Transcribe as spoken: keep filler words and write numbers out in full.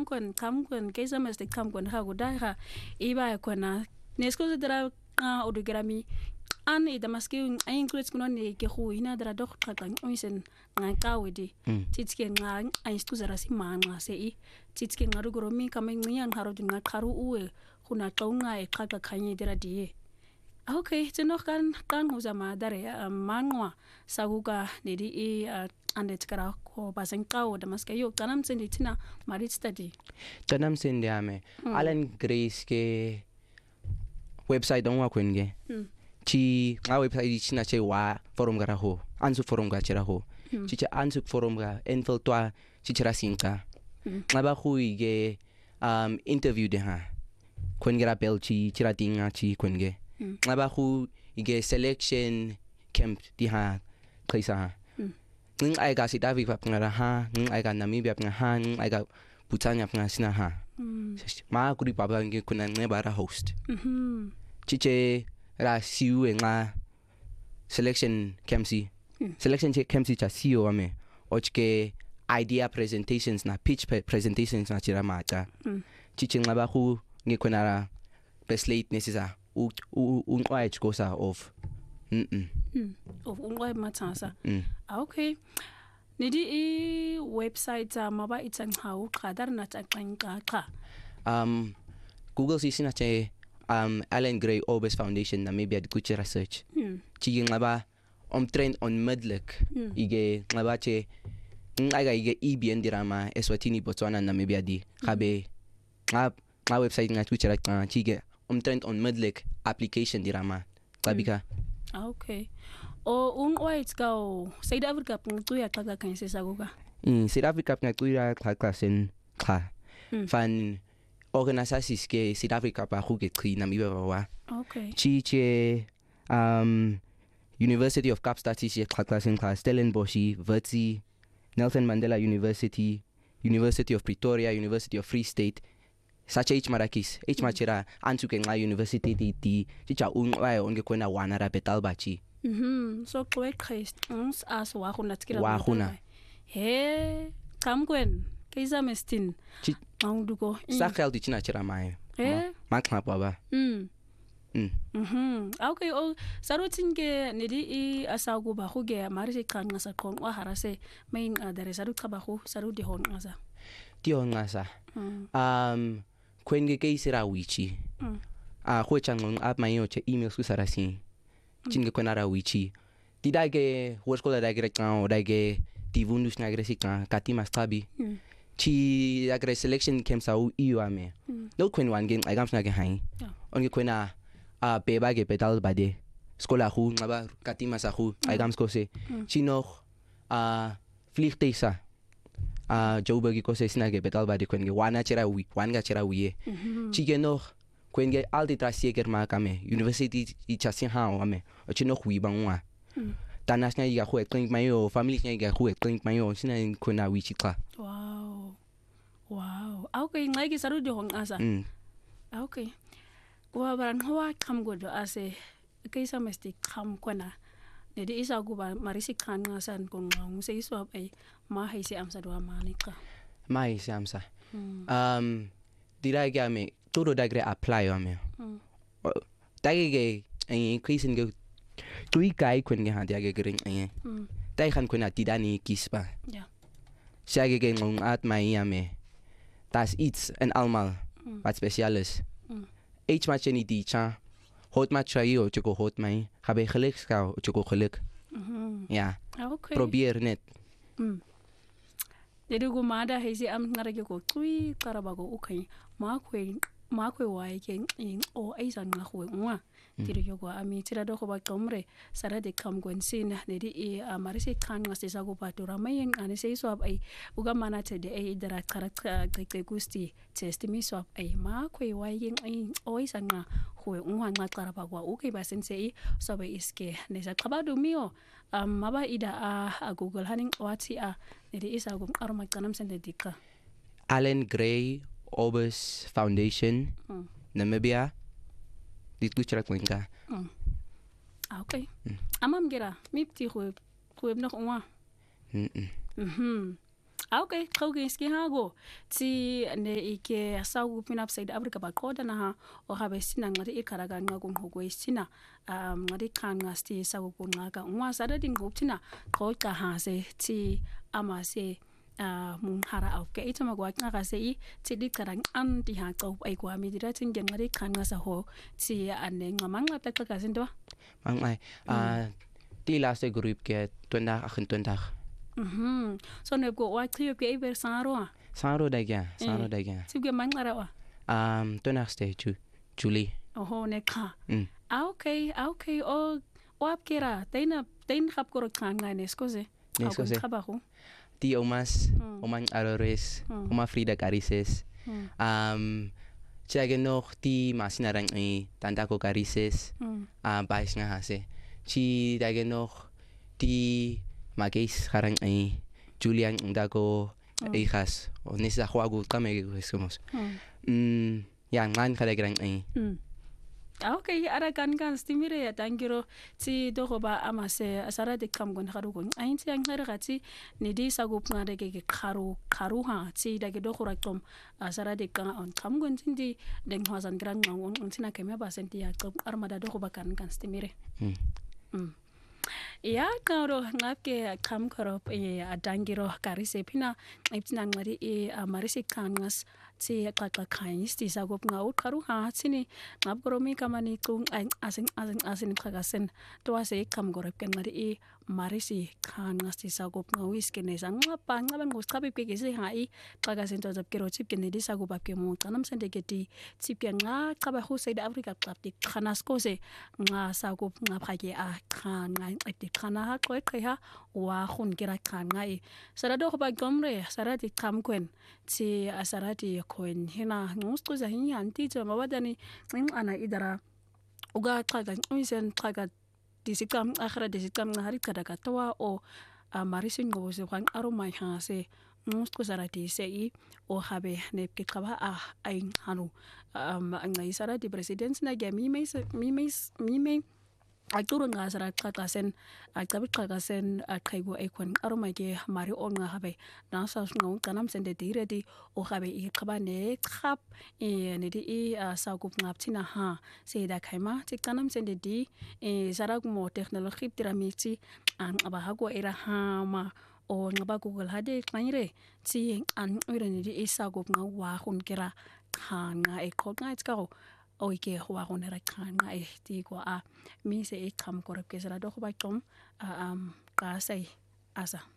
kwen kam kwen kesa mesti kam kwen ha gudai ha iba kwena nesko dra a odogrami an ida maski ay includes kuno ne ke khu ina dra dokh qatan oisen ngaka wedi titske ngang ay stu zara si manga se i titske ngaru goromi kamay ngiyan haro dinga qaru uwe khuna tonga e qaka khanye dra die okay tino kan kan uzama dare manwa saguga nedi e ande tkara ko basang qaw da maske yo tanam sendi tina marit study tanam sendi ame Alan Grace ke website onwa kwenge chi nga website china che wa forum gara ho ansu forum ga chira ho chi cha ansu forum ga enfil twa chi chira sinka nga ba khu ge um interview de ha kwenge ra bel chi chira dinga chi kwenge nga ba khu ge selection camp di ha kaisa ng ai ga si davi pa ngara ha ng ai ga Namibia pa ha ng ai ga Bhutan pa sina ha ma kuri pa ba nge kuna ne bara host mhm chiche ra siu nga selection camsi selection camsi cha C E O ame ochke idea presentations na pitch presentations na chira mata chiche nga ba khu nge kuna ra best late nesisa u u unqwa cosa of mm of unqwa matasa okay nidi i website maba itang hau qadar na taqanqa qa um Google sisina che um Alan Gray Orbis Foundation Namibia de Kuchera Research chi ngaba omtrent onmiddellik ige ngaba che ngaga ige E B N dirama Eswatini Botswana Namibia di gabe ngab nga website nga Kuchera chi ge omtrent onmiddellik application dirama tabika okay o un white go South Africa pngtuya qaga kanse saguga in South Africa pngtuya qaga sen qa fan organisaties ke South Africa pa khu ke qhi Namibia wa okay chi che um University of Kapstad chi qaga sen qa Stellenbosch Wits Nelson Mandela University University of Pretoria University of Free State Sacha H Marakis H Machira antuke nga university di di chicha unwa onge kwena wana ra betalbachi mhm so kwe christ uns as wa khuna tskira wa khuna he kamkwen kaisa mestin maunduko sa khel di china chira mai he ma khna baba mm mm mhm okay o sarotinge nedi i asago ba khuge marisi kan ngasa kon wa harase main adare saru khaba khu saru de hon ngasa di hon ngasa um kwenge ke isira wichi a khwecha ngong ap mayo che email su sarasi chinge kwenara wichi didage hoskola dagre kan o dage divundus na gresi kan katima stabi chi agre selection kemsa u iwame no kwen wan gen agam na ge hain onge kwena a beba ge pedal bade skola khu ngaba katima sa khu agam skose chino a vliegtuigsa a Joburg ko se snage betal ba de kwenge wana chera wi wanga chera wi chige no kwenge alti trasieger ma kame university i chasin ha o ame o chino wi bangwa tanas nya ga khu klink mayo family nya ga khu klink mayo sina kwena wi chika wow wow okay ngaki saru de hong asa okay wa baran hawa kam godo ase kaisa mesti kam kwena nedi isa guba marisi kan ngasan kong ngong se iswa ai ma haisi amsa do amanika ma haisi amsa um dira ga me todo dagre apply o me dagge ai increasing go tui kai kwen ga dia ga gring ai dai khan kwen atidani kispa ja sage ge ngong at mai ya me das iets en almal wat specialis h macheni di cha hot ma chayo choko hot mai habe geluk ska choko geluk ja okay probeer net mm dedi go mada haisi am ngarage ko tui karabago ukai ma kwe ma kwe wai ke o aisa ngakwe ngwa tiri yogo ami tira do ko ba komre sara de kam gwensin dedi e amarisi kan ngase sago patura mayen ane sei so ai uga mana te de e dara karakter ke gusti testimi so ai ma kwe wai yen ai o aisa nga kwe ngwa nga karabago ukai ba sensei so ba iske ne sa kabado mio um maba ida a Google haning wati a dedi isa go arma kanam sende dikka Alan Gray Orbis Foundation mm. Namibia dit kuchara kwenka mm. ah, okay mm. amam gira mipti khweb khweb nak wa mm mhm okay xawke ski hago ti ne ike sagu pina upside Africa baqoda na ha o habe sina ngari ikara ka nqa kunqoko isina um ngari qhanqa sti sagu kunqaka ngwasara dingqoptina qoqa hase ti amase uh munghara awke itama kwa nqa se i ti diqara an ti ha qop ai kwa mi dira tin ngari qhanqa sa ho ti ane nqamanga taqa zinto mangai ah die laaste groep ke twintig agt-twintig. Mhm. So ne go wa triyo ke iber saro. Saro daga, saro daga. Sibge mangara wa. Um twintigste Ju Julie. Oho ne ka. Mm. Ah okay, ah okay. O wap kera, taina tain khap koro kanga ne skoze. Neskoze. Khabago. Die omas, Mm. oma Alores, Mm. oma Frida Carices. Mm. Um Tsage nog die masinarang i tandako Carices. Mm. Ah bais nga hase. Chi dage nog die magis harang ai Julian ndako hijas o nisa juagu kame somos. Mm. Mm ya ngan kada grang ai. Mm. Ah okay, ara kan kan stimire ya tangiro ti dogo ba amase asara de kam gon kharu gon ain ti ang khara gati ni di sagup ngade ke ke kharu kharu ha ti dage dogo rakom asara de kan on kam gon tindi deng hwasan grang ngon on tina keme ba senti ya qop armada dogo ba kan kan stimire. Mm. Mm. Ya karo ngapke kam karo e adangiro karise pina iptina ngari e marisi kangas ti qaqa khayis ti sagup ngau kharu ha tini ngapkoro mi kamani tung asing asing asing khagasen to ase kam gorep ken ngari e marisi kangas ti sagup ngau iskene sang ngapa ngaban ngos khabi ke kese ha i khagasen to zapkero chip ken di sagup apke mo tanam sende ke ti chip ke nga khaba khu South Africa klap ti khanas ko se nga sagup ngaphake a khan nga ti khana ha ko ha wa khun kira khan ngai sarado ba gomre sarati kam kwen ti asarati koin hina ngusquza hin anti to mawadani ngin ana idara uga qaga ngisen qaga disikam akhira disikam ngari kada katawa o marisin go se kwan aroma ha se ngusquza rati se i o habe ne ke qaba ah ai hanu ngai sarati president na ga mi mai mi mai mi mai Akuru nga sara qaqasen aqabi qaqasen aqaigo aikon aromage mari on nga habe na sa ngong kanam sende diredi o habe I qabane khap e ne di e sagup ngaptina ha se da khaima ti kanam sende di e sara mo technology tiramiti an abahago era ha ma o ngaba Google hade khaire ti an urene di e sagup nga wa khun kira khanga e khonga itskago oike wa gona ra khanga e ti ko a mi se e kham korap ke sara do ba tom um ka sai asa